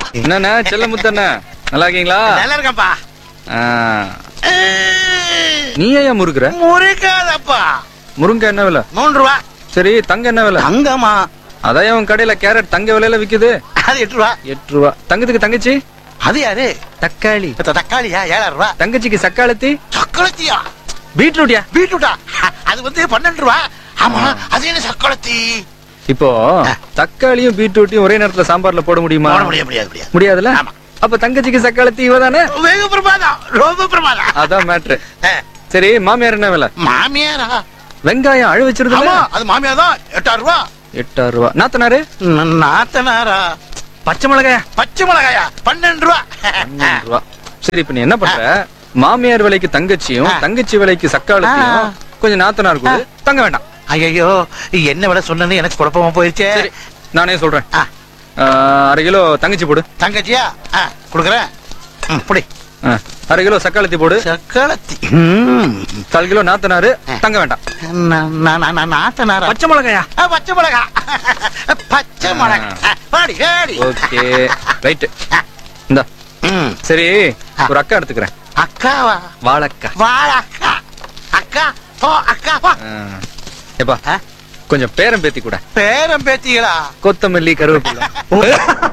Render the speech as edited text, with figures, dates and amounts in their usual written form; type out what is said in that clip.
என்னண்ணா செல்ல முத்தண்ணா நல்லா இருக்கீங்களா? நல்லா இருக்கேன்ப்பா. நீ ஏன் முறுக்குற? முறுக்காதப்பா. முருங்கை என்ன விலை? 3 ரூபா. சரி தங்க என்ன விலை? தங்கமா? அதான் உன் கடையில கேரட் தங்க விலையில விக்குது. அது 8 ரூபா. 8 ரூபா. தங்கத்துக்கு தங்கச்சி? அது யாரு? தக்காளி. தக்காளியா? 7 ரூபா. தங்கச்சிக்கு சக்காளத்தி? சக்களத்தியா? பீட்ரூட்டியா? பீட்ரூட்டா? அது 12 ரூபா. ஆமா, அது என்ன சக்களத்தி? இப்போ தக்காளியும் பீட்ரூட்டையும் ஒரே நேரத்துல சாம்பார்ல போட முடியுமா? முடியாது. முடியாதுல? அப்ப தங்கச்சிக்கு சக்காளத்தி இவதானே? வெகு பிரமாதம், ரொம்ப பிரமாதம். அதான் மேட்ரு. சரி மாமியார் என்ன விலை? மாமியாரா? வெங்காயம் அழு வச்சிருந்தா? அது மாமியார் தான். 8 ரூபா. 8 ரூபா. நாத்தனாரு? நாத்தனாரா? பச்சை மிளகாயா? பச்சை மிளகாயா? 12 ரூபா. 12 ரூபா. சரி இப்ப நீ என்ன பண்ற? மாமியார் விலைக்கு தங்கச்சியும் தங்கச்சி விலைக்கு சக்காளத்தியும் கொஞ்சம் நாத்தனார் கூட தங்க வேண்டாம். ஐயோ, என்ன விலை சொன்னது எனக்கு குழப்பமா போயிருச்சே. சரி நானே சொல்றேன். 1/2 கிலோ தங்கச்சி போடு. தங்கச்சியா? குடுக்கறேன். புடி. 1/2 கிலோ சக்காளத்தி போடு. சக்காளத்தி. 1/4 கிலோ நாத்தனாரு தங்க வேண்டாம். நாத்தனாரா? பச்சை மிளகாயா? பச்சை மிளகா. பச்சை மிளகா. பாடி பாடி. Okay right. இந்தா. சரி ஒரு அக்கா எடுத்துக்கிறேன். அக்காவா? வாழக்கா. வாழக்கா. அக்கா போ, அக்கா போ. ஏப்பா கொஞ்சம் பேரம் பேத்தி கூட. பேரம் பேத்திகளா? கொத்தமல்லி கருவேப்பிலை.